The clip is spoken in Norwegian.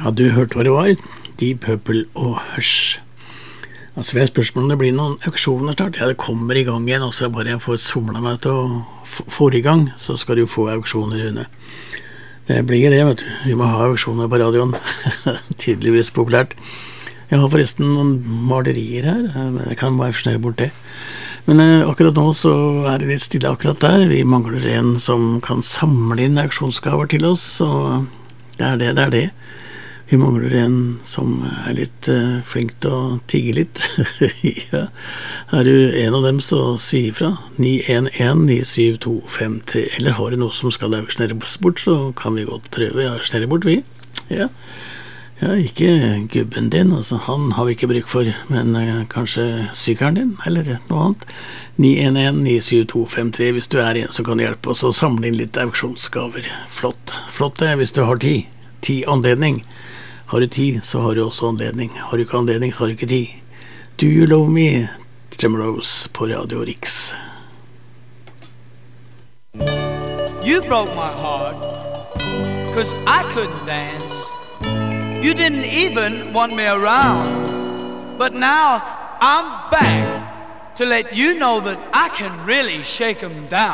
Ja, du hørte hva det var. Deep Purple og Hush. Altså, jeg spørsmål om det blir noen auksjoner snart. Ja, det kommer i gang igjen, og så bare jeg får somla meg til å få i gang, så skal du få auksjoner, Rune. Det blir det, vet du. Vi må ha auksjoner på radioen. Tydeligvis populært. Jeg har forresten noen malerier her, men jeg kan bare forsnøye bort det. Men akkurat nå så er det litt stille akkurat der. Vi mangler en som kan samle inn auksjonsgaver til oss, og det er det. Vi mangler en som er litt flink til å tigge litt. Ja. Er du en av dem, så si ifra. 911-97253. Eller har du noe som skal auksjoneres bort, så kan vi godt prøve å auksjonere bort, vi. Ja. Ja, ikke gubben din, altså, han har vi ikke bruk for, men kanskje sykeren din, eller noe annet. 911-97253, hvis du er en som kan hjelpe oss å samle inn litt auksjonsgaver. Flott, flott det, hvis du har tid. Anledning. Har du tid, så har du også anledning. Har du ikke anledning, så har du ikke tid. Do You Love Me, Tremorose på Radio Riks. You broke my heart, 'cause I couldn't dance. You didn't even want me around. But now I'm back to let you know that I can really shake 'em down.